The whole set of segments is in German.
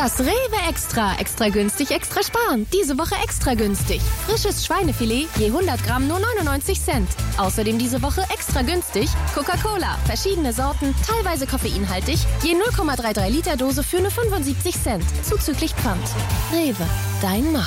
Das Rewe Extra. Extra günstig, extra sparen. Diese Woche extra günstig. Frisches Schweinefilet je 100 Gramm nur 99 Cent. Außerdem diese Woche extra günstig Coca-Cola. Verschiedene Sorten, teilweise koffeinhaltig. Je 0,33 Liter Dose für nur 75 Cent. Zuzüglich Pfand. Rewe, dein Markt.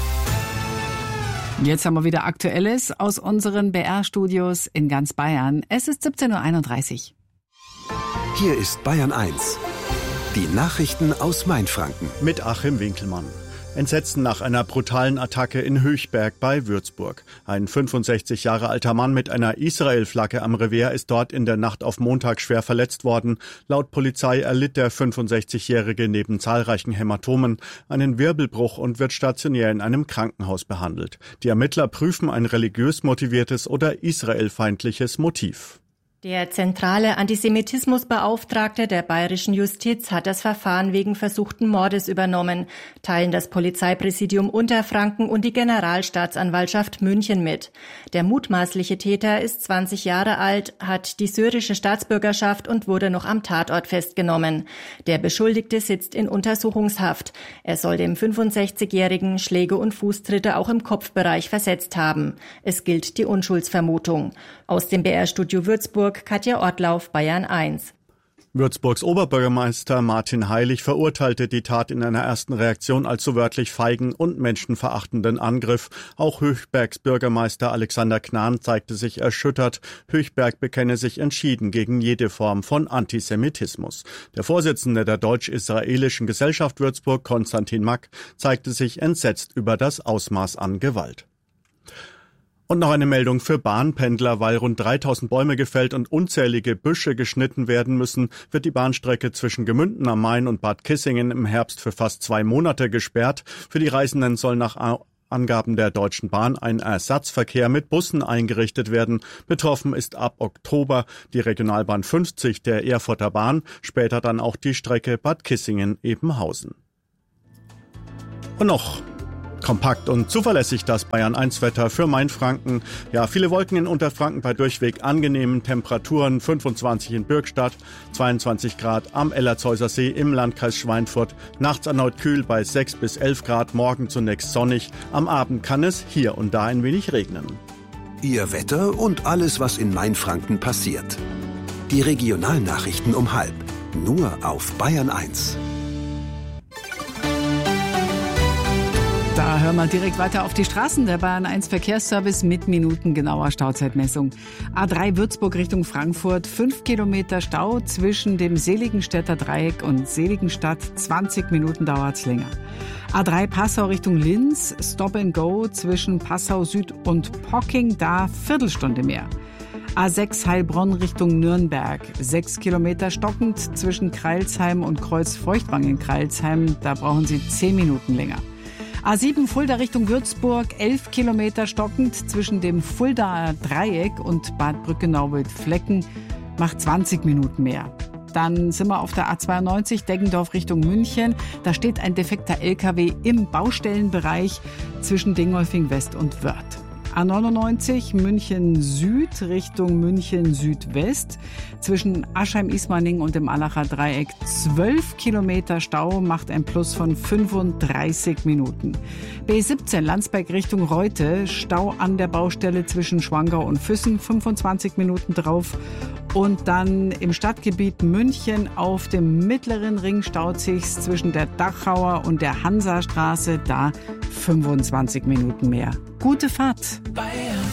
Jetzt haben wir wieder Aktuelles aus unseren BR-Studios in ganz Bayern. Es ist 17.31 Uhr. Hier ist Bayern 1. Die Nachrichten aus Mainfranken. Mit Achim Winkelmann. Entsetzen nach einer brutalen Attacke in Höchberg bei Würzburg. Ein 65 Jahre alter Mann mit einer Israel-Flagge am Revers ist dort in der Nacht auf Montag schwer verletzt worden. Laut Polizei erlitt der 65-Jährige neben zahlreichen Hämatomen einen Wirbelbruch und wird stationär in einem Krankenhaus behandelt. Die Ermittler prüfen ein religiös motiviertes oder israelfeindliches Motiv. Der zentrale Antisemitismusbeauftragte der bayerischen Justiz hat das Verfahren wegen versuchten Mordes übernommen, teilen das Polizeipräsidium Unterfranken und die Generalstaatsanwaltschaft München mit. Der mutmaßliche Täter ist 20 Jahre alt, hat die syrische Staatsbürgerschaft und wurde noch am Tatort festgenommen. Der Beschuldigte sitzt in Untersuchungshaft. Er soll dem 65-Jährigen Schläge und Fußtritte auch im Kopfbereich versetzt haben. Es gilt die Unschuldsvermutung. Aus dem BR-Studio Würzburg Katja Ortlauf, Bayern 1. Würzburgs Oberbürgermeister Martin Heilig verurteilte die Tat in einer ersten Reaktion als so wörtlich feigen und menschenverachtenden Angriff. Auch Höchbergs Bürgermeister Alexander Knahn zeigte sich erschüttert. Höchberg bekenne sich entschieden gegen jede Form von Antisemitismus. Der Vorsitzende der Deutsch-Israelischen Gesellschaft Würzburg, Konstantin Mack, zeigte sich entsetzt über das Ausmaß an Gewalt. Und noch eine Meldung für Bahnpendler. Weil rund 3000 Bäume gefällt und unzählige Büsche geschnitten werden müssen, wird die Bahnstrecke zwischen Gemünden am Main und Bad Kissingen im Herbst für fast 2 Monate gesperrt. Für die Reisenden soll nach Angaben der Deutschen Bahn ein Ersatzverkehr mit Bussen eingerichtet werden. Betroffen ist ab Oktober die Regionalbahn 50 der Erfurter Bahn, später dann auch die Strecke Bad Kissingen-Ebenhausen. Und noch kompakt und zuverlässig das Bayern-1-Wetter für Mainfranken. Ja, viele Wolken in Unterfranken bei durchweg angenehmen Temperaturen. 25 in Bürgstadt, 22 Grad am Ellerzeuser See im Landkreis Schweinfurt. Nachts erneut kühl bei 6 bis 11 Grad, morgen zunächst sonnig. Am Abend kann es hier und da ein wenig regnen. Ihr Wetter und alles, was in Mainfranken passiert. Die Regionalnachrichten um 12:30. Nur auf Bayern 1. Da hören wir direkt weiter auf die Straßen. Der Bayern 1 Verkehrsservice mit minutengenauer Stauzeitmessung. A3 Würzburg Richtung Frankfurt, 5 Kilometer Stau zwischen dem Seligenstädter Dreieck und Seligenstadt. 20 Minuten dauert's länger. A3 Passau Richtung Linz, Stop and Go zwischen Passau Süd und Pocking, da Viertelstunde mehr. A6 Heilbronn Richtung Nürnberg, 6 Kilometer stockend zwischen Crailsheim und Kreuzfeuchtwang in Crailsheim, da brauchen Sie 10 Minuten länger. A7 Fulda Richtung Würzburg, 11 Kilometer stockend zwischen dem Fuldaer Dreieck und Bad Brückenau-Wildflecken, macht 20 Minuten mehr. Dann sind wir auf der A92 Deggendorf Richtung München. Da steht ein defekter LKW im Baustellenbereich zwischen Dingolfing West und Wörth. A99 München Süd Richtung München Südwest. Zwischen Aschheim-Ismaning und dem Allacher Dreieck 12 Kilometer Stau, macht ein Plus von 35 Minuten. B17 Landsberg Richtung Reute, Stau an der Baustelle zwischen Schwangau und Füssen, 25 Minuten drauf. Und dann im Stadtgebiet München auf dem mittleren Ring staut sich's zwischen der Dachauer und der Hansastraße, da 25 Minuten mehr. Gute Fahrt. Bayern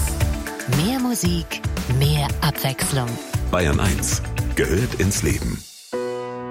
1. Mehr Musik, mehr Abwechslung. Bayern 1 gehört ins Leben.